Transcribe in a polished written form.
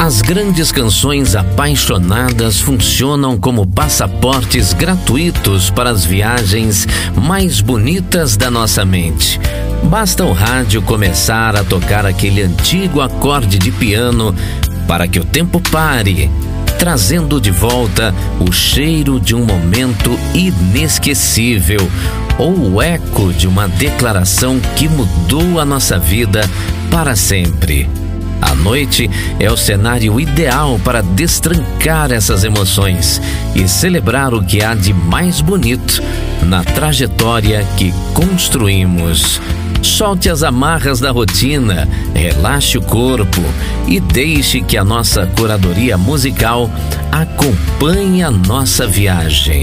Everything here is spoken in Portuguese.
As grandes canções apaixonadas funcionam como passaportes gratuitos para as viagens mais bonitas da nossa mente. Basta o rádio começar a tocar aquele antigo acorde de piano para que o tempo pare, trazendo de volta o cheiro de um momento inesquecível ou o eco de uma declaração que mudou a nossa vida para sempre. A noite é o cenário ideal para destrancar essas emoções e celebrar o que há de mais bonito na trajetória que construímos. Solte as amarras da rotina, relaxe o corpo e deixe que a nossa curadoria musical acompanhe a nossa viagem.